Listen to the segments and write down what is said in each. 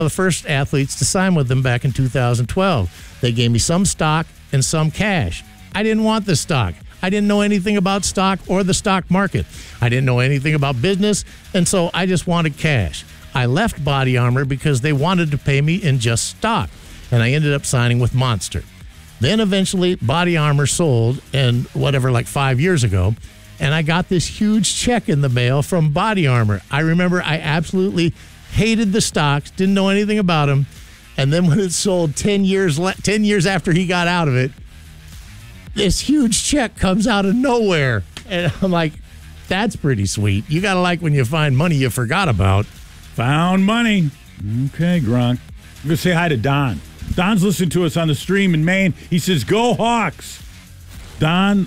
the first athletes to sign with them back in 2012. They gave me some stock and some cash. I didn't want the stock. I didn't know anything about stock or the stock market. I didn't know anything about business, and so I just wanted cash. I left Body Armor because they wanted to pay me in just stock, and I ended up signing with Monster. Then eventually Body Armor sold, and like 5 years ago, and I got this huge check in the mail from Body Armor. I remember I absolutely hated the stocks, didn't know anything about them, and then when it sold 10 years after he got out of it, this huge check comes out of nowhere. And I'm like, that's pretty sweet. You got to like when you find money you forgot about. Found money. Okay, Gronk. I'm going to say hi to Don. Don's listening to us on the stream in Maine. He says, go Hawks. Don,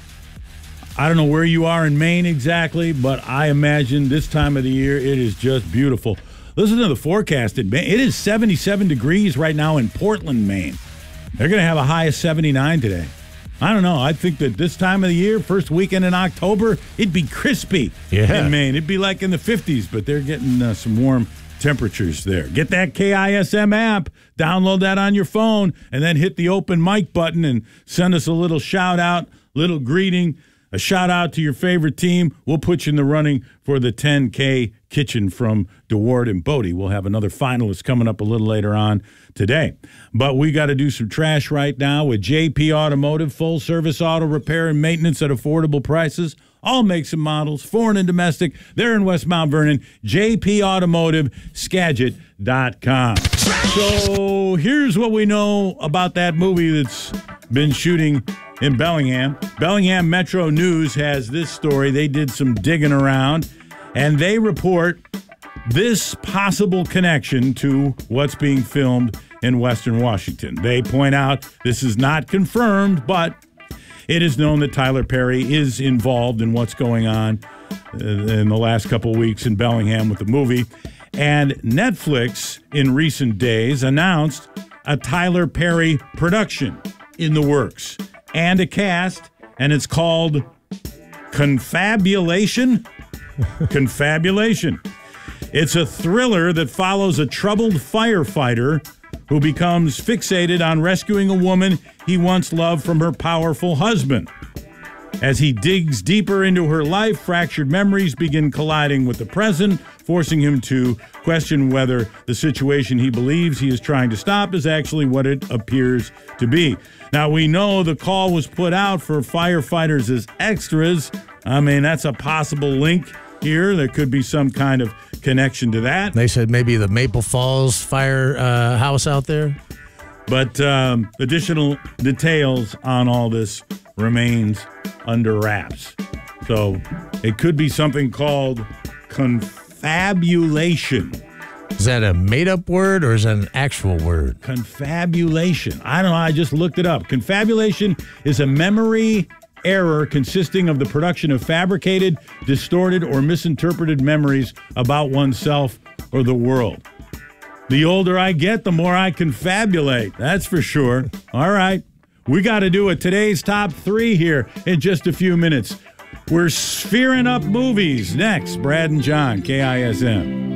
I don't know where you are in Maine exactly, but I imagine this time of the year it is just beautiful. Listen to the forecast in Maine. It is 77 degrees right now in Portland, Maine. They're going to have a high of 79 today. I don't know. I think that this time of the year, first weekend in October, it'd be crispy in Maine. It'd be like in the 50s, but they're getting some warm temperatures there. Get that KISM app, download that on your phone, and then hit the open mic button and send us a little shout-out, little greeting, a shout-out to your favorite team. We'll put you in the running for the 10K Kitchen from DeWard and Bodie. We'll have another finalist coming up a little later on today. But we got to do some trash right now with JP Automotive, full-service auto repair and maintenance at affordable prices. All makes and models, foreign and domestic. They're in West Mount Vernon. JP Automotive, Skagit.com. So here's what we know about that movie that's been shooting in Bellingham. Bellingham Metro News has this story. They did some digging around, and they report this possible connection to what's being filmed in Western Washington. They point out this is not confirmed, but it is known that Tyler Perry is involved in what's going on in the last couple of weeks in Bellingham with the movie. And Netflix, in recent days, announced a Tyler Perry production in the works and a cast, and it's called Confabulation. Confabulation. It's a thriller that follows a troubled firefighter who becomes fixated on rescuing a woman he once loved from her powerful husband. As he digs deeper into her life, fractured memories begin colliding with the present, forcing him to question whether the situation he believes he is trying to stop is actually what it appears to be. Now, we know the call was put out for firefighters as extras. I mean, that's a possible link here. There could be some kind of connection to that. They said maybe the Maple Falls fire house out there. But additional details on all this remains under wraps. So it could be something called confabulation. Is that a made-up word or is that an actual word? Confabulation. I don't know. I just looked it up. Confabulation is a memory error consisting of the production of fabricated, distorted, or misinterpreted memories about oneself or the world. The older I get, the more I confabulate. That's for sure. All right. We got to do a today's top 3 here in just a few minutes. We're sphering up movies. Next, Brad and John, KISM.